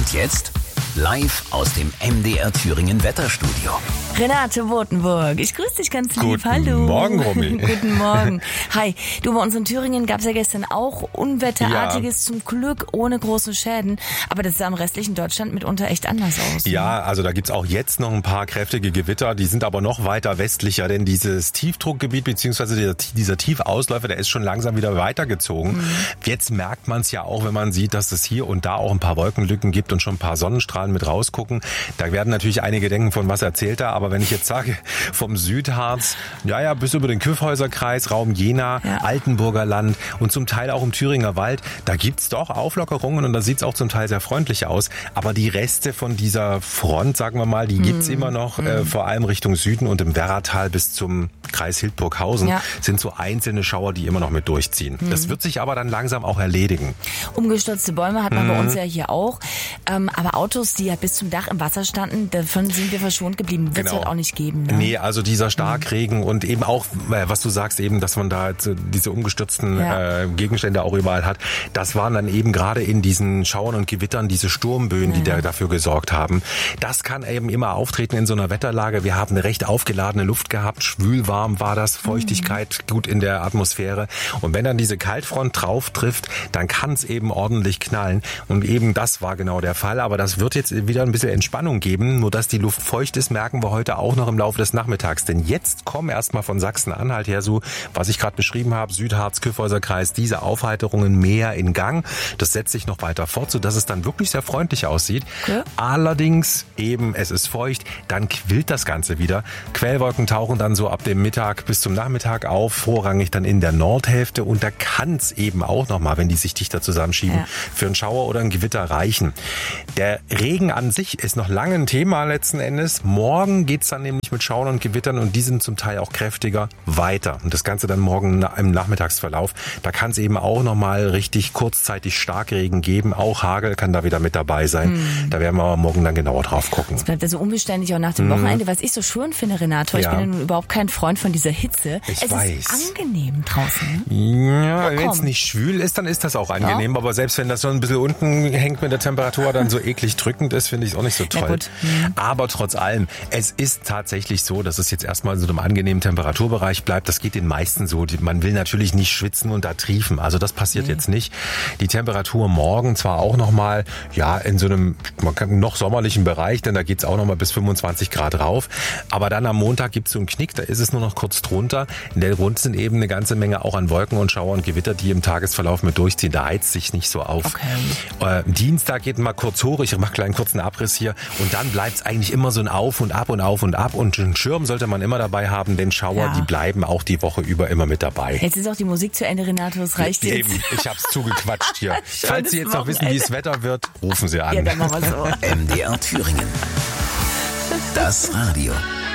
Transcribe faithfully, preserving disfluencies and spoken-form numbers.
Und jetzt live aus dem M D R Thüringen Wetterstudio. Renate Botenburg, ich grüße dich ganz lieb. Guten Hallo. Morgen, Romy. Guten Morgen. Hi, du, bei uns in Thüringen gab es ja gestern auch Unwetterartiges, ja. Zum Glück ohne große Schäden. Aber das sah im restlichen Deutschland mitunter echt anders aus. Ja, also da gibt's auch jetzt noch ein paar kräftige Gewitter, die sind aber noch weiter westlicher, denn dieses Tiefdruckgebiet bzw. dieser, dieser Tiefausläufer, der ist schon langsam wieder weitergezogen. Mhm. Jetzt merkt man es ja auch, wenn man sieht, dass es hier und da auch ein paar Wolkenlücken gibt und schon ein paar Sonnenstrahlen mit rausgucken. Da werden natürlich einige denken, von was erzählt er, aber wenn ich jetzt sage, vom Südharz, ja, ja, bis über den Kyffhäuserkreis, Raum Jena, ja. Altenburger Land und zum Teil auch im Thüringer Wald, da gibt's doch Auflockerungen und da sieht's auch zum Teil sehr freundlich aus. Aber die Reste von dieser Front, sagen wir mal, die gibt's mm. immer noch, mm. äh, vor allem Richtung Süden und im Werratal bis zum Kreis Hildburghausen, ja. sind so einzelne Schauer, die immer noch mit durchziehen. Mm. Das wird sich aber dann langsam auch erledigen. Umgestürzte Bäume hat man mm. bei uns ja hier auch. Ähm, aber Autos, die ja bis zum Dach im Wasser standen, davon sind wir verschont geblieben. Wird es genau. halt auch nicht geben. Ne? Nee, also dieser Starkregen mhm. und eben auch, was du sagst eben, dass man da diese umgestürzten ja. äh, Gegenstände auch überall hat, das waren dann eben gerade in diesen Schauern und Gewittern diese Sturmböen, ja. die da dafür gesorgt haben. Das kann eben immer auftreten in so einer Wetterlage. Wir haben eine recht aufgeladene Luft gehabt, schwülwarm war das, Feuchtigkeit mhm. gut in der Atmosphäre. Und wenn dann diese Kaltfront drauf trifft, dann kann es eben ordentlich knallen. Und eben das war genau der Fall. Aber das wird jetzt wieder ein bisschen Entspannung geben. Nur dass die Luft feucht ist, merken wir heute auch noch im Laufe des Nachmittags. Denn jetzt kommen erstmal von Sachsen-Anhalt her so, was ich gerade beschrieben habe, Südharz, Kyffhäuserkreis, diese Aufheiterungen mehr in Gang. Das setzt sich noch weiter fort, sodass es dann wirklich sehr freundlich aussieht. Okay. Allerdings eben, es ist feucht, dann quillt das Ganze wieder. Quellwolken tauchen dann so ab dem Mittag bis zum Nachmittag auf, vorrangig dann in der Nordhälfte. Und da kann es eben auch nochmal, wenn die sich dichter zusammenschieben, ja. für einen Schauer oder ein Gewitter reichen. Der Regen an sich ist noch lange ein Thema letzten Endes. Morgen geht's dann nämlich mit Schauern und Gewittern und die sind zum Teil auch kräftiger weiter. Und das Ganze dann morgen im Nachmittagsverlauf. Da kann es eben auch nochmal richtig kurzzeitig Starkregen geben. Auch Hagel kann da wieder mit dabei sein. Mhm. Da werden wir aber morgen dann genauer drauf gucken. Es bleibt ja so unbeständig auch nach dem mhm. Wochenende. Was ich so schön finde, Renato, ja. ich bin ja nun überhaupt kein Freund von dieser Hitze. Ich es weiß. ist angenehm draußen. Ja, wenn es nicht schwül ist, dann ist das auch angenehm. Ja. Aber selbst wenn das so ein bisschen unten hängt mit der Temperatur, dann so eklig drückend ist, finde ich es auch nicht so toll. Mhm. Aber trotz allem, es ist tatsächlich so, dass es jetzt erstmal in so einem angenehmen Temperaturbereich bleibt. Das geht den meisten so. Man will natürlich nicht schwitzen und da triefen. Also das passiert nee. jetzt nicht. Die Temperatur morgen zwar auch nochmal, ja, in so einem man kann, noch sommerlichen Bereich, denn da geht es auch nochmal bis fünfundzwanzig Grad rauf. Aber dann am Montag gibt es so einen Knick, da ist es nur noch kurz drunter. In der Grund sind eben eine ganze Menge auch an Wolken und Schauer und Gewitter, die im Tagesverlauf mit durchziehen. Da heizt sich nicht so auf. Okay. Äh, Dienstag geht mal kurz hoch. Ich mache gleich einen kurzen Abriss hier. Und dann bleibt es eigentlich immer so ein Auf und Ab und Auf und Ab. Und einen Schirm sollte man immer dabei haben, denn Schauer, ja. die bleiben auch die Woche über immer mit dabei. Jetzt ist auch die Musik zu Ende, Renato. Das reicht jetzt. Eben, ich hab's zugequatscht hier. Falls Sie jetzt noch wissen, wie es Wetter wird, rufen Sie an. Ja, dann machen wir so. M D R Thüringen. Das Radio.